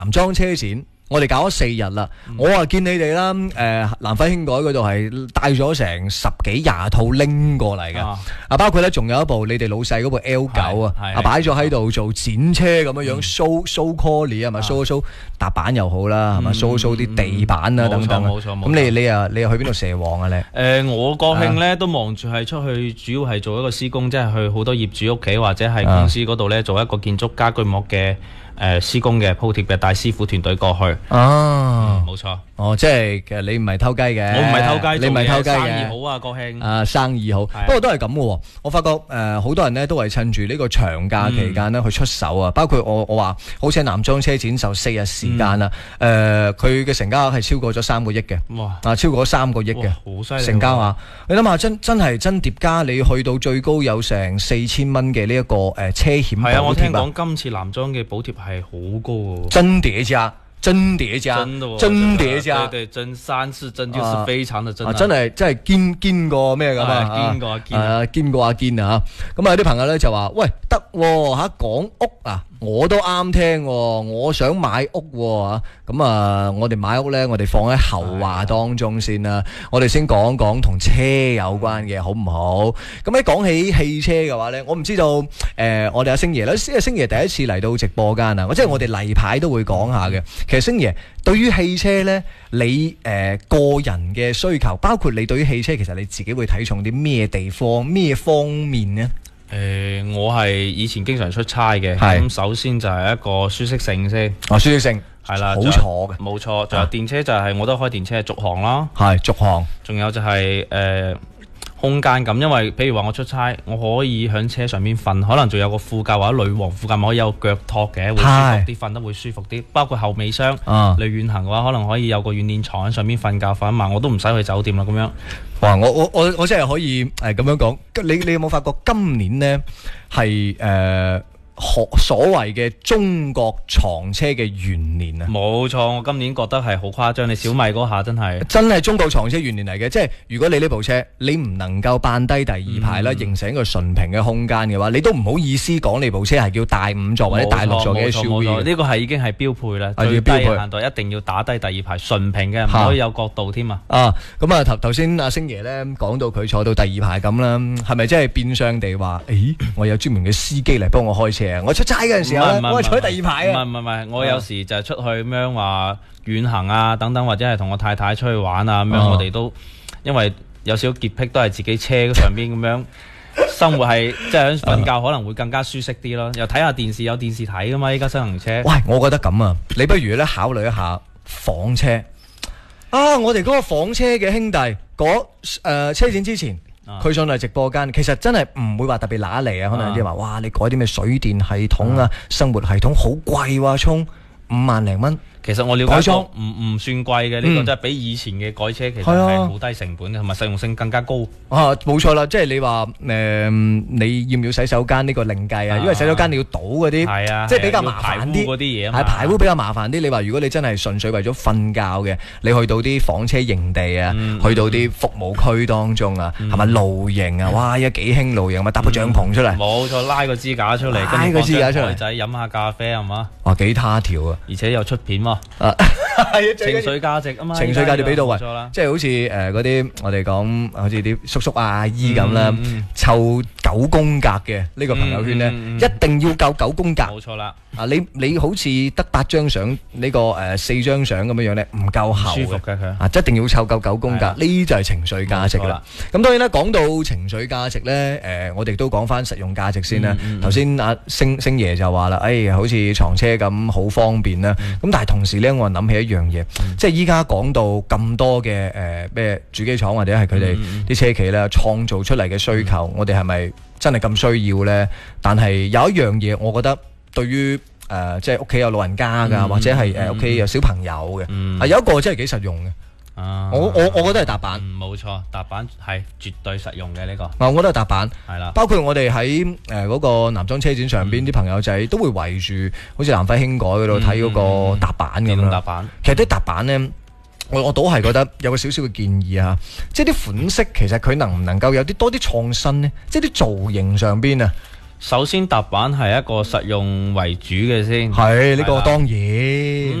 男裝車展。我哋搞咗4日啦，我啊見你哋啦，南輝輕改嗰度係帶咗成10幾20套拎過嚟嘅，包括咧仲有一部你哋老細嗰部 L9啊，擺咗喺度做展車咁樣樣 show quality 係咪 show 踏板又好啦，係咪 show 啲地板啊等等。冇錯。咁你又去邊度蛇王啊你？ 我國慶咧都忙住係出去，主要係做一個施工，即係去好多業主屋企或者係公司嗰度咧做一個建築家具膜嘅。施工嘅鋪貼嘅帶師傅團隊過去。冇錯。 即係其實你唔係偷雞嘅。 我唔係偷雞， 你唔係偷雞嘅。 生意好啊，國慶。 生意好。不過都係咁嘅喎。我發覺好多人咧都係趁住呢個長假期間咧去出手啊。包括我話，好似男裝車展就4日時間啦。佢嘅成交額係超過咗3個億嘅。哇！超過咗3個億嘅。好犀利。成交額，你諗下真係真疊加，你去到最高有成4000蚊嘅呢一個車險補貼。係啊， 我聽講今次男裝嘅補貼係好高喎。 真疊加。真疊加，真疊加， 對，真3次真就是非常的真啊！ 真係堅過咩咁啊？堅過阿堅啊！咁有啲朋友咧就話：喂，得嚇講屋啊，我都啱聽，我想買屋嚇。咁我哋買屋咧，我哋放喺後話當中先啦。我哋先講同車有關嘅，好唔好？咁喺講起汽車嘅話咧，我唔知道我哋阿星爺咧，星爺第一次嚟到直播間啊，即係我哋例牌都會講下嘅。其實星爺對於汽車呢，你個人嘅需求，包括你對於汽車，其實你自己會睇重啲咩地方、咩方面呢？ 我係以前經常出差嘅，咁首先就係一個舒適性先。舒適性係啦，好坐嘅，冇錯。仲有電車就係我都開電車，續航啦，係續航。仲有就係空間感，因為譬如話我出差，我可以喺車上面瞓，可能仲有個副駕或者女王副駕咪可以有腳托嘅，會舒服啲，瞓得會舒服啲。包括後尾箱，你遠行嘅話，可能可以有個軟墊床喺上面瞓覺瞓一晚，我都唔使去酒店啦咁樣。 哇！我真係可以咁樣講。你有冇發覺今年呢係所謂嘅中國床車嘅元年啊？冇錯，我今年覺得係好誇張。你小米嗰下真係中國床車元年嚟嘅，即係如果你呢部車你唔能夠扮低第二排啦，形成一個純平嘅空間嘅話，你都唔好意思講你部車係叫大5座或者大6座嘅 SUV。呢個係已經係標配啦，最低限度一定要打低第二排純平嘅，唔可以有角度添啊！咁啊頭先阿星爺咧講到佢坐到第二排咁啦，係咪真係變相地話？我有專門嘅司機嚟幫我開車啊！我出差嗰陣時候我坐喺第二排啊！唔係，我有時就係出去咁樣話遠行啊等等，或者係同我太太出去玩啊咁樣，我哋都因為有少少潔癖，都係自己車上邊咁樣生活係即係喺瞓覺可能會更加舒適啲咯。又睇下電視，有電視睇噶嘛，依家新型車。喂，我覺得咁啊，你不如咧考慮一下房車啊！我哋嗰個房車嘅兄弟車展之前。佢上嚟直播間，其實真係唔會話特別揦嚟啊！可能有啲話，哇！你改啲咩水電系統啊、生活系統好貴喎，充5萬零蚊。其實我了解過唔算貴嘅，呢個真係比以前嘅改車其實係好低成本嘅，同埋實用性更加高。冇錯啦，即係你話你要唔要洗手間呢個另計啊？因為洗手間你要倒嗰啲，即係比較麻煩啲嗰啲嘢。係排污比較麻煩啲。你話如果你真係純粹為咗瞓覺嘅，你去到啲房車營地啊，去到啲服務區當中啊，係咪露營啊？哇！而家幾興露營，咪搭個帳篷出嚟。冇錯，拉個支架出嚟，拉個支架出嚟，仔飲下咖啡係嘛？哇！幾他條啊！而且又出片喎。情緒價值啊嘛，情緒價值俾到位，即係好似嗰啲我哋講好似啲叔叔阿姨咁啦，湊9宮格嘅呢個朋友圈咧，一定要夠9宮格。冇錯啦，你好似得8張相呢個4張相咁樣樣咧，唔夠厚嘅，舒服嘅佢一定要湊夠9宮格，呢就係情緒價值啦。咁當然啦，講到情緒價值咧，我哋都講翻實用價值先啦。頭先阿星爺就話啦，好似床車咁好方便啦。咁但係同時咧，我諗起一樣嘢，即係依家講到咁多嘅咩主機廠或者係佢哋啲車企咧創造出嚟嘅需求，我哋係咪真係咁需要咧？但係有一樣嘢，我覺得對於即係屋企有老人家㗎，或者係屋企有小朋友嘅，有一個真係幾實用嘅。我覺得係踏板。冇錯，踏板係絕對實用嘅呢個。我覺得係踏板。係啦，包括我哋喺嗰個男裝車展上邊啲朋友仔都會圍住，好似南輝輕改嗰度睇嗰個踏板咁樣。踏板。其實啲踏板呢，我都係覺得有個少少嘅建議啊，即係啲款式其實佢能唔能夠有啲多啲創新呢？即係啲造型上邊啊。 首先踏板係一個實用為主嘅先， 係呢個當然。